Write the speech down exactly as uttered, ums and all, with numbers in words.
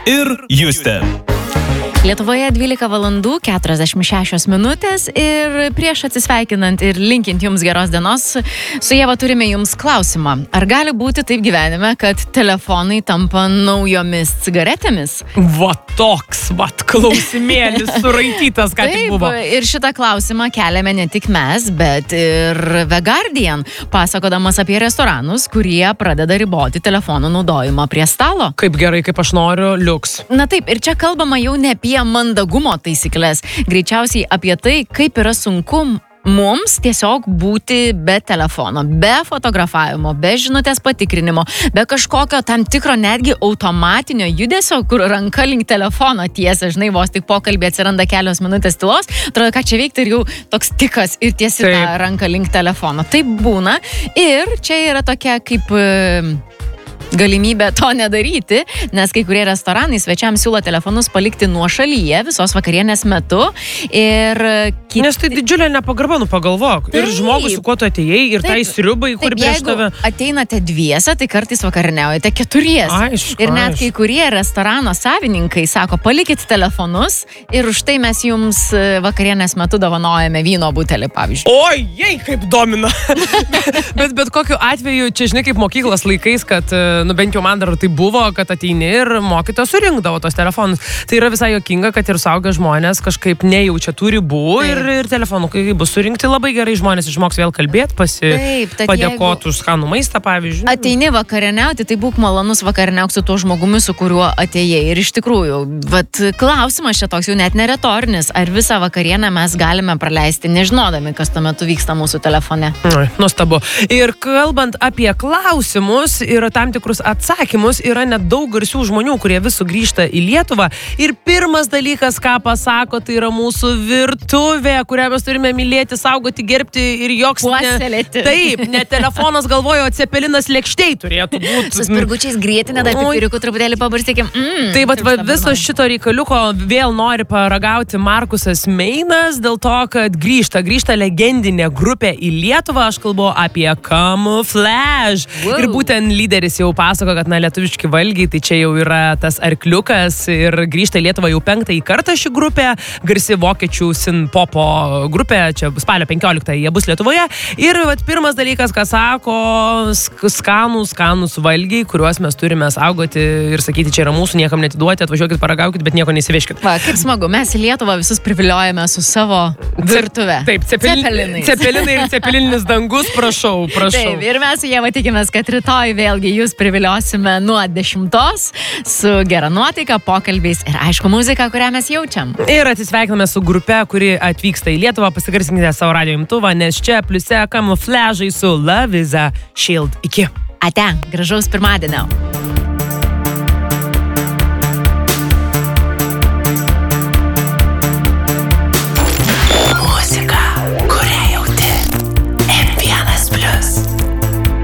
ir Justė. Lietuvoje dvylika valandų keturiasdešimt šešios minutės ir prieš atsisveikinant ir linkint jums geros dienos, su Ieva turime jums klausimą. Ar gali būti taip gyvenime, kad telefonai tampa naujomis cigaretėmis? Va toks, va klausimėlis suraitytas, ką tik buvo. Taip, ir šitą klausimą keliame ne tik mes, bet ir The Guardian, pasakodamas apie restoranus, kurie pradeda riboti telefonų naudojimą prie stalo. Kaip gerai, kaip aš noriu, liuks. Na taip, ir čia kalbama jau ne apie mandagumo taisyklės, greičiausiai apie tai, kaip yra sunku mums tiesiog būti be telefono, be fotografavimo, be žinutės patikrinimo, be kažkokio tam tikro netgi automatinio judesio, kur ranka link telefono tiesia, žinai, vos tik pokalbė atsiranda kelios minutės tylos, atrodo, ką čia veikti ir jau toks tikas ir tiesi tą ranką link telefono. Taip būna ir čia yra tokia kaip galimybė to nedaryti, nes kai kurie restoranai svečiams siūlo telefonus palikti nuošalyje visos vakarienės metu ir kiti... Nes tai didžiulė nepagarba, nu pagalvok. Taip, ir žmogus, su kuo tu atėjai, ir taip, tai sriubai, kur prieš tave. Ateinate dviese, tai kartais vakarieniaujate keturiese. Aišku, ir net aišku. kai kurie restorano savininkai sako, palikit telefonus ir už tai mes jums vakarienės metu dovanojame vyno butelį, pavyzdžiui. Oi, jei, kaip domina. bet, bet kokiu atveju, čia žinai, kaip mokyklos laikais, kad nu bent jau man dar tai buvo, kad ateini ir mokytojas surinkdavo tos telefonus. Tai yra visai juokinga, kad ir suaugę žmonės kažkaip nejaučia tų ribų ir, ir telefonų, kai bus surinkti, labai gerai žmonės išmoks vėl kalbėti, pasi, padėkoti už skanų maistą, pavyzdžiui. Ateini vakarieniauti, tai būk malonus vakarieniauk su tuo žmogumi, su kuriuo atėjai. Ir iš tikrųjų, vat, klausimas čia toks jau net neretorinis, ar visą vakarienę mes galime praleisti, nežinodami, kas tuo metu vyksta mūsų telefone. Ai, nuostabu. Ir kalbant apie klausimus ir tam tikrus atsakymus, yra net daug garsių žmonių, kurie vis sugrįžta į Lietuvą. Ir pirmas dalykas, ką pasako, tai yra mūsų virtuvė, kurią mes turime mylėti, saugoti, gerbti ir joks... Puoselėti. Ne, taip, ne telefonas galvojo, o cepelinas lėkštei turėtų būti. Su spirgučiais grietinė, dar pipiriukų truputėlį pabarstėkim. Mm, tai vat, va, viso šito reikaliuko vėl nori paragauti Markusas Meinas, dėl to, kad grįžta, grįžta legendinė grupė į Lietuvą. Aš kalbu apie Camouflage. Wow. Ir būtent lyderis jau pasako, kad na, lietuviški valgiai, tai čia jau yra tas arkliukas ir grįžta į Lietuvą jau penktąjį kartą ši grupė, garsi vokiečių sinpopo grupė, čia spalio penkioliktąją jie bus Lietuvoje. Ir vat, pirmas dalykas, ką sako, skanūs, skanūs valgiai, kuriuos mes turime saugoti ir sakyti, čia yra mūsų, niekam netiduoti, atvažiuokit, paragaukit, bet nieko neįsivežkit. Va, kaip smagu, mes į Lietuvą visus priviliojame su savo virtuve. Taip, cepelin, cepelinai ir cepelininis dangus, prašau, prašau. Taip, ir mes su Ieva tikimės, kad rytoj vėlgi jūs priviliosime nuo dešimtos su gera nuotaika, pokalbiais ir aišku muzika, kurią mes jaučiam. Ir atsisveikiname su grupe, kuri atvyksta į Lietuvą, pasigarsinkite savo radio imtuvą, nes čia pliuse Camouflage'ai su Love is a Shield. Iki. Ate, gražaus pirmadienio.